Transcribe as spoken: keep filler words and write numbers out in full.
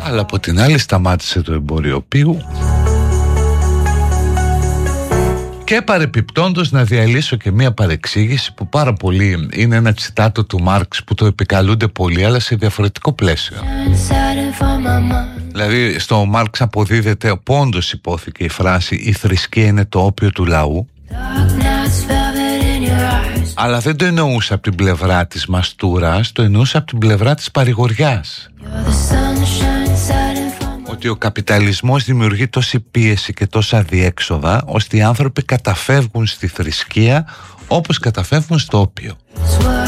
Αλλά από την άλλη σταμάτησε το εμπόριο οπίου. Και παρεπιπτόντως να διαλύσω και μία παρεξήγηση που πάρα πολύ είναι ένα τσιτάτο του Μάρξ που το επικαλούνται πολύ, αλλά σε διαφορετικό πλαίσιο. Δηλαδή στο Μάρξ αποδίδεται, πόντος υπόθηκε η φράση «Η θρησκεία είναι το όπιο του λαού», αλλά δεν το εννοούσε από την πλευρά της μαστούρας, το εννοούσε από την πλευρά της παρηγοριάς. Ότι ο καπιταλισμός δημιουργεί τόση πίεση και τόσα διέξοδα, ώστε οι άνθρωποι καταφεύγουν στη θρησκεία όπως καταφεύγουν στο όπιο.